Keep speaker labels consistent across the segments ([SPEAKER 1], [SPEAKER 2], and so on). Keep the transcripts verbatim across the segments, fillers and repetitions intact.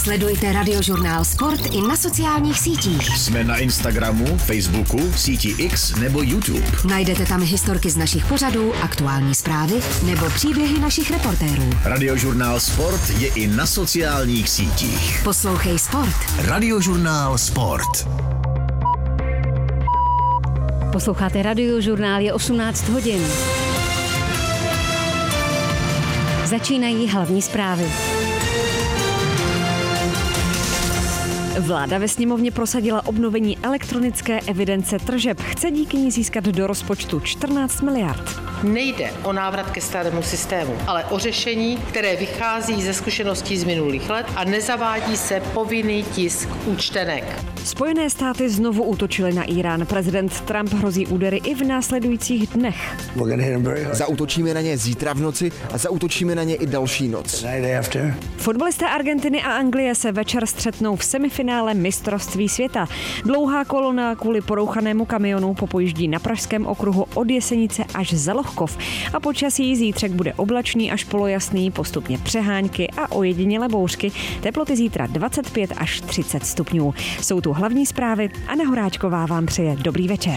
[SPEAKER 1] Sledujte Radiožurnál Sport i na sociálních sítích.
[SPEAKER 2] Jsme na Instagramu, Facebooku, síti X nebo YouTube.
[SPEAKER 1] Najdete tam historky z našich pořadů, aktuální zprávy nebo příběhy našich reportérů.
[SPEAKER 2] Radiožurnál Sport je i na sociálních sítích.
[SPEAKER 1] Poslouchej Sport.
[SPEAKER 2] Radiožurnál Sport.
[SPEAKER 3] Posloucháte Radiožurnál, je osmnáct hodin. Začínají hlavní zprávy. Vláda ve sněmovně prosadila obnovení elektronické evidence tržeb. Chce díky ní získat do rozpočtu čtrnáct miliard.
[SPEAKER 4] Nejde o návrat ke starému systému, ale o řešení, které vychází ze zkušeností z minulých let a nezavádí se povinný tisk účtenek.
[SPEAKER 3] Spojené státy znovu útočily na Irán. Prezident Trump hrozí údery i v následujících dnech.
[SPEAKER 5] Zaútočíme na ně zítra v noci a zaútočíme na ně i další noc.
[SPEAKER 3] Fotbalisté Argentiny a Anglie se večer střetnou v semifinále mistrovství světa. Dlouhá kolona kvůli porouchanému kamionu popojíždí na pražském okruhu od Jesenice až za Lohkov. A počasí zítřek bude oblačný až polojasný, postupně přehánky a ojedinělé bouřky. Teploty zítra dvacet pět až třicet stupňů. Jsou tu hlavní zprávy a Horáčková vám přeje dobrý večer.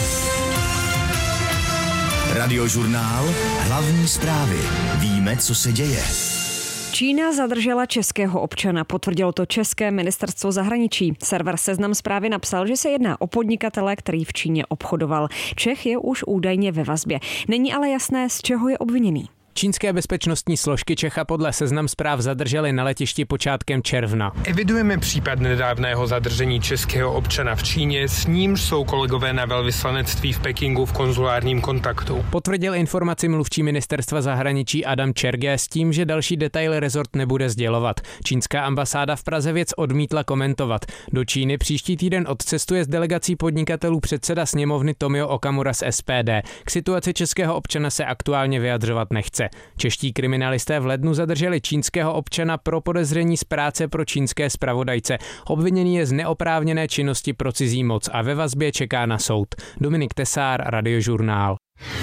[SPEAKER 2] Radiožurnál, hlavní zprávy. Víme, co se děje.
[SPEAKER 3] Čína zadržela českého občana, potvrdilo to české ministerstvo zahraničí. Server Seznam Zprávy napsal, že se jedná o podnikatele, který v Číně obchodoval. Čech je už údajně ve vazbě. Není ale jasné, z čeho je obviněný.
[SPEAKER 6] Čínské bezpečnostní složky Čecha podle Seznam Zpráv zadržely na letišti počátkem června.
[SPEAKER 7] Evidujeme případ nedávného zadržení českého občana v Číně, s nímž jsou kolegové na velvyslanectví v Pekingu v konzulárním kontaktu.
[SPEAKER 6] Potvrdil informaci mluvčí ministerstva zahraničí Adam Čerge s tím, že další detaily rezort nebude sdělovat. Čínská ambasáda v Praze věc odmítla komentovat. Do Číny příští týden odcestuje s delegací podnikatelů předseda sněmovny Tomio Okamura z S P D. K situaci českého občana se aktuálně vyjadřovat nechce. Čeští kriminalisté v lednu zadrželi čínského občana pro podezření z práce pro čínské zpravodajce. Obviněný je z neoprávněné činnosti pro cizí moc a ve vazbě čeká na soud. Dominik Tesár, Radiožurnál.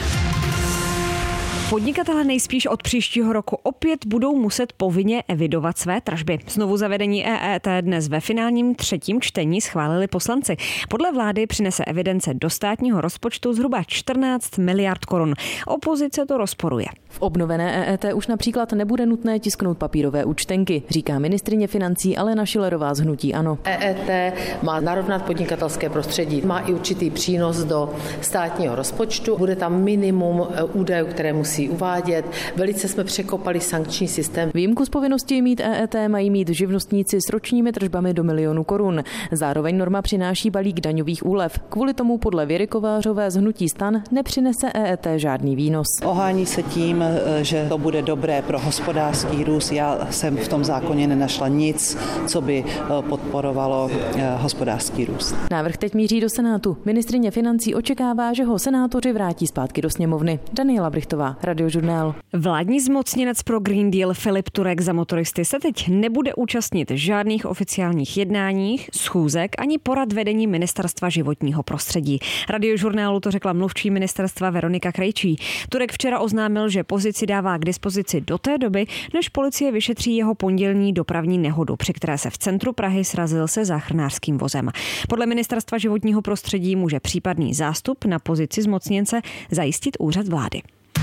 [SPEAKER 3] Podnikatelé nejspíš od příštího roku opět budou muset povinně evidovat své tržby. Znovu zavedení E E T dnes ve finálním třetím čtení schválili poslanci. Podle vlády přinese evidence do státního rozpočtu zhruba čtrnáct miliard korun. Opozice to rozporuje.
[SPEAKER 8] V obnovené E E T už například nebude nutné tisknout papírové účtenky, říká ministryně financí Alena Schillerová z hnutí ANO.
[SPEAKER 4] E E T má narovnat podnikatelské prostředí, má i určitý přínos do státního rozpočtu. Bude tam minimum údajů, které musí uvádět. Velice jsme překopali sankční systém.
[SPEAKER 8] Výjimku z povinnosti mít E E T mají mít živnostníci s ročními tržbami do milionu korun. Zároveň norma přináší balík daňových úlev. Kvůli tomu podle Věry Kovářové z hnutí STAN nepřinese E E T žádný výnos.
[SPEAKER 9] Ohání se tím, že to bude dobré pro hospodářský růst. Já jsem v tom zákoně nenašla nic, co by podporovalo hospodářský růst.
[SPEAKER 8] Návrh teď míří do Senátu. Ministryně financí očekává, že ho senátoři vrátí zpátky do sněmovny. Daniela Brichtová, Radiožurnál.
[SPEAKER 3] Vládní zmocněnec pro Green Deal Filip Turek za motoristy se teď nebude účastnit žádných oficiálních jednáních, schůzek ani porad vedení Ministerstva životního prostředí. Radiožurnálu to řekla mluvčí ministerstva Veronika Krejčí. Turek včera oznámil, že pozici dává k dispozici do té doby, než policie vyšetří jeho pondělní dopravní nehodu, při které se v centru Prahy srazil se záchranářským vozem. Podle Ministerstva životního prostředí může případný zástup na pozici zmocněnce zajistit úřad vlády.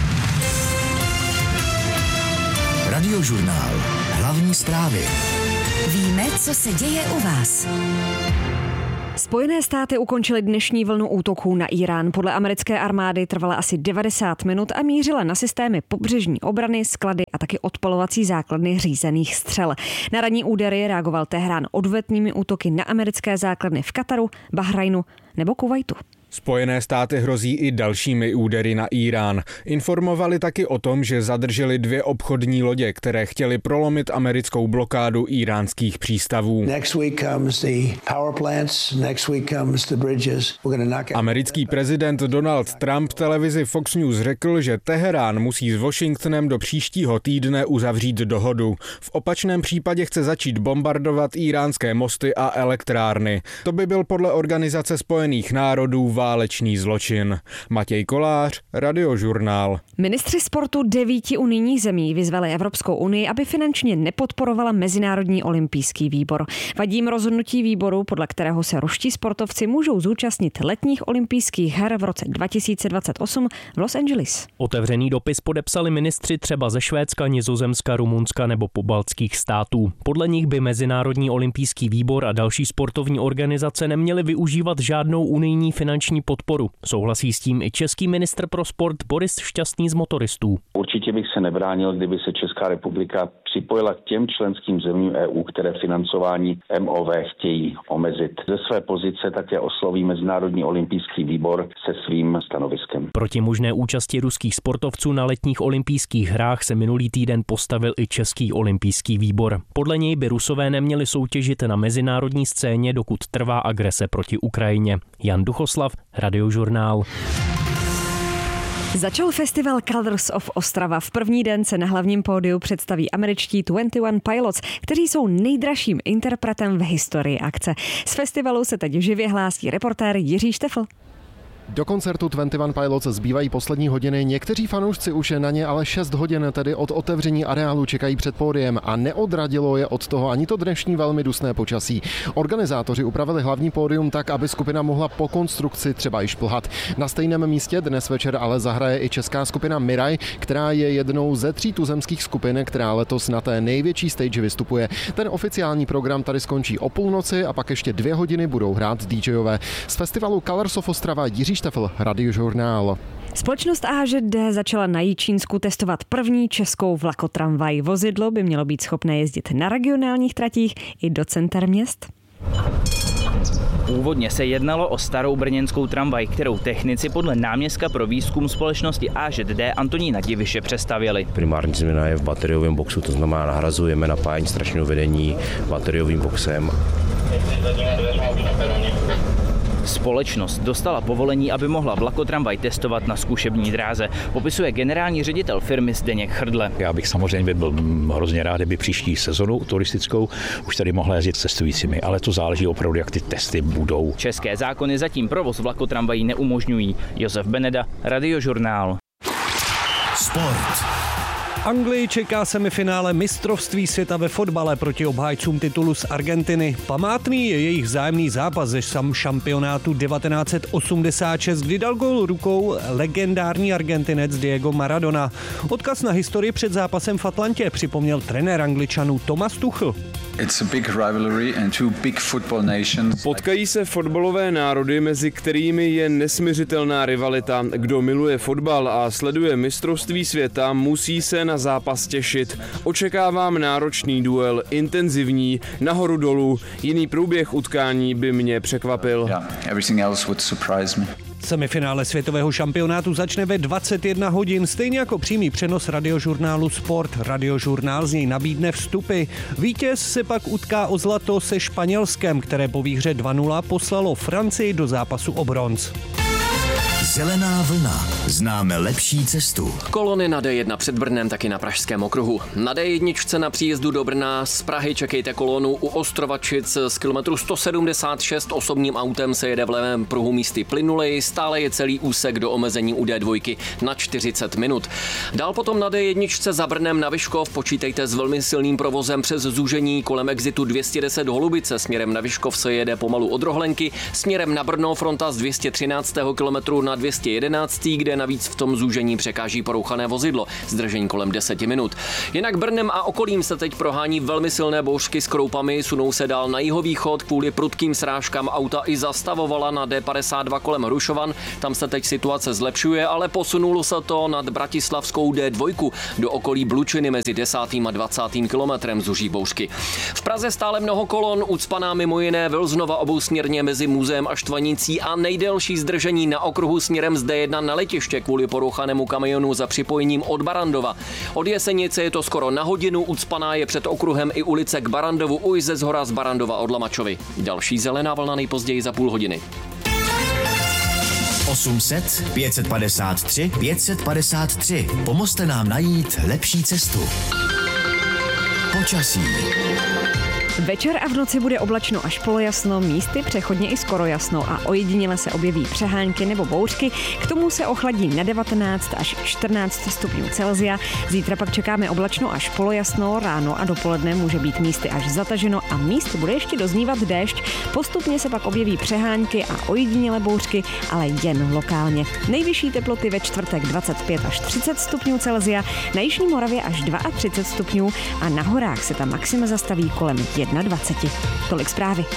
[SPEAKER 2] Radiožurnál. Hlavní zprávy.
[SPEAKER 1] Víme, co se děje u vás.
[SPEAKER 3] Spojené státy ukončily dnešní vlnu útoků na Irán. Podle americké armády trvala asi devadesát minut a mířila na systémy pobřežní obrany, sklady a taky odpalovací základny řízených střel. Na ranní údery reagoval Teherán odvetnými útoky na americké základny v Kataru, Bahrajnu nebo Kuvajtu.
[SPEAKER 10] Spojené státy hrozí i dalšími údery na Irán. Informovali taky o tom, že zadrželi dvě obchodní lodě, které chtěly prolomit americkou blokádu iránských přístavů. Americký prezident Donald Trump televizi Fox News řekl, že Teherán musí s Washingtonem do příštího týdne uzavřít dohodu. V opačném případě chce začít bombardovat iránské mosty a elektrárny. To by byl podle Organizace spojených národů válečný zločin. Matěj Kolář, Radiožurnál.
[SPEAKER 3] Ministři sportu devíti unijních zemí vyzvali Evropskou unii, aby finančně nepodporovala Mezinárodní olympijský výbor. Vadí jim rozhodnutí výboru, podle kterého se ruští sportovci můžou zúčastnit letních olympijských her v roce dva tisíce dvacet osm v Los Angeles.
[SPEAKER 11] Otevřený dopis podepsali ministři třeba ze Švédska, Nizozemska, Rumunska nebo pobaltských států. Podle nich by Mezinárodní olympijský výbor a další sportovní organizace neměly využívat žádnou unijní finanční podporu. Souhlasí s tím i český ministr pro sport Boris Šťastný z Motoristů.
[SPEAKER 12] Určitě bych se nebránil, kdyby se Česká republika připojila k těm členským zemím E U, které financování M O V chtějí omezit. Ze své pozice také osloví Mezinárodní olympijský výbor se svým stanoviskem.
[SPEAKER 11] Proti možné účasti ruských sportovců na letních olympijských hrách se minulý týden postavil i Český olympijský výbor. Podle něj by Rusové neměli soutěžit na mezinárodní scéně, dokud trvá agrese proti Ukrajině. Jan Duchoslav, Radiožurnál.
[SPEAKER 3] Začal festival Colors of Ostrava. V první den se na hlavním pódiu představí američtí dvacet jedna Pilots, kteří jsou nejdražším interpretem v historii akce. Z festivalu se teď živě hlásí reportér Jiří Štefl.
[SPEAKER 13] Do koncertu dvacet jedna Pilots zbývají poslední hodiny, někteří fanoušci už na ně ale šest hodin, tedy od otevření areálu, čekají před pódiem a neodradilo je od toho ani to dnešní velmi dusné počasí. Organizátoři upravili hlavní pódium tak, aby skupina mohla po konstrukci třeba i šplhat. Na stejném místě dnes večer ale zahraje i česká skupina Miraj, která je jednou ze tří tuzemských skupin, která letos na té největší stage vystupuje. Ten oficiální program tady skončí o půlnoci a pak ještě dvě hodiny budou hrát DJové. Z festivalu Colors of Ostrava Jiří Štefl, Radiožurnál.
[SPEAKER 3] Společnost A Ž D začala na Jičínsku testovat první českou vlakotramvaj. Vozidlo by mělo být schopné jezdit na regionálních tratích i do center měst.
[SPEAKER 14] Původně se jednalo o starou brněnskou tramvaj, kterou technici podle náměstka pro výzkum společnosti A Ž D Antonína Diviše přestavěli.
[SPEAKER 15] Primární změna je v bateriovém boxu, to znamená nahrazujeme napájení strašného vedení bateriovým boxem.
[SPEAKER 14] Společnost dostala povolení, aby mohla vlakotramvaj testovat na zkušební dráze, popisuje generální ředitel firmy Zdeněk Chrdle.
[SPEAKER 16] Já bych samozřejmě byl hrozně rád, kdyby příští sezonu turistickou už tady mohla jezdit s cestujícími, ale to záleží opravdu, jak ty testy budou.
[SPEAKER 14] České zákony zatím provoz vlakotramvají neumožňují. Josef Beneda, Radiožurnál.
[SPEAKER 2] Sport.
[SPEAKER 17] Anglii čeká semifinále mistrovství světa ve fotbale proti obhájcům titulu z Argentiny. Památný je jejich vzájemný zápas ze šampionátu devatenáct set osmdesát šest, kdy dal gól rukou legendární Argentinec Diego Maradona. Odkaz na historii před zápasem v Atlantě připomněl trenér Angličanů Thomas Tuchel.
[SPEAKER 18] Potkají se fotbalové národy, mezi kterými je nesmiřitelná rivalita. Kdo miluje fotbal a sleduje mistrovství světa, musí se na zápas těšit. Očekávám náročný duel, intenzivní, nahoru dolů. Jiný průběh utkání by mě překvapil.
[SPEAKER 17] Semifinále světového šampionátu začne ve dvacet jedna hodin, stejně jako přímý přenos radiožurnálu Sport. Radiožurnál z něj nabídne vstupy. Vítěz se pak utká o zlato se Španělskem, které po výhře dva nula poslalo Francii do zápasu o bronz.
[SPEAKER 2] Zelená vlna. Známe lepší cestu.
[SPEAKER 19] Kolony na D jedna před Brnem, taky na Pražském okruhu. Na D jedna na příjezdu do Brna z Prahy čekejte kolonu u Ostrovačic z kilometru sto sedmdesát šest. Osobním autem se jede v levém pruhu místy plynulej. Stále je celý úsek do omezení u D dva na čtyřicet minut. Dál potom na D jedna za Brnem na Vyškov počítejte s velmi silným provozem přes zúžení kolem exitu dvě stě deset Holubice. Směrem na Vyškov se jede pomalu od Rohlenky. Směrem na Brno fronta z dvě stě třináctého kilometru na dvě stě jedenáct, kde navíc v tom zúžení překáží porouchané vozidlo. Zdržení kolem deset minut. Jinak Brnem a okolím se teď prohání velmi silné bouřky s kroupami, sunou se dál na jihovýchod, kvůli prudkým srážkám auta i zastavovala na D padesát dva kolem Hrušovan. Tam se teď situace zlepšuje, ale posunulo se to nad bratislavskou D dva do okolí Blučiny mezi desátým a dvacátým kilometrem zuří bouřky. V Praze stále mnoho kolon, ucpaná mimo jiné Vilznova obousměrně mezi Muzeem a Štvanicí a nejdelší zdržení na okruhu směrem z D jedna na letiště kvůli porouchanému kamionu za připojením od Barandova. Od Jesenice je to skoro na hodinu, ucpaná je před okruhem i ulice k Barandovu, už ze zhora z Barandova od Lamačovy. Další zelená vlna nejpozději za půl hodiny.
[SPEAKER 2] osm set, pět set padesát tři, pět set padesát tři. Pomozte nám najít lepší cestu. Počasí.
[SPEAKER 3] Večer a v noci bude oblačno až polojasno, místy přechodně i skoro jasno a ojediněle se objeví přehánky nebo bouřky. K tomu se ochladí na devatenáct až čtrnáct stupňů Celsia. Zítra pak čekáme oblačno až polojasno, ráno a dopoledne může být místy až zataženo a místy bude ještě doznívat déšť. Postupně se pak objeví přehánky a ojediněle bouřky, ale jen lokálně. Nejvyšší teploty ve čtvrtek dvacet pět až třicet stupňů Celsia, na jižní Moravě až třicet dva stupňů a na horách se ta maxima zastaví kolem dvacet jedna. Tolik zprávy.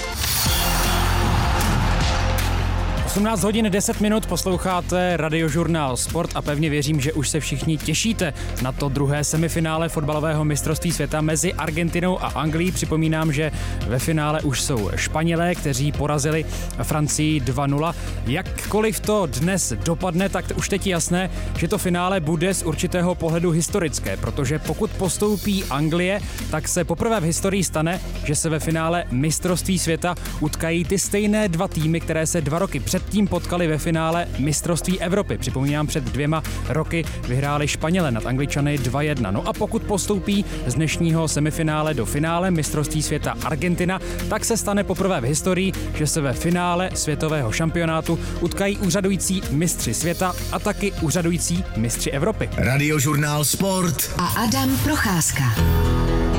[SPEAKER 20] osmnáct hodin deset minut posloucháte Radiožurnál Sport a pevně věřím, že už se všichni těšíte na to druhé semifinále fotbalového mistrovství světa mezi Argentinou a Anglií. Připomínám, že ve finále už jsou Španělé, kteří porazili Francii dva nula. Jakkoliv to dnes dopadne, tak už teď je jasné, že to finále bude z určitého pohledu historické, protože pokud postoupí Anglie, tak se poprvé v historii stane, že se ve finále mistrovství světa utkají ty stejné dva týmy, které se dva roky před tím potkali ve finále mistrovství Evropy. Připomínám, před dvěma roky vyhráli Španělé nad Angličany dva jedna. No a pokud postoupí z dnešního semifinále do finále mistrovství světa Argentina, tak se stane poprvé v historii, že se ve finále světového šampionátu utkají úřadující mistři světa a taky úřadující mistři Evropy.
[SPEAKER 2] Radiožurnál Sport
[SPEAKER 1] a Adam Procházka.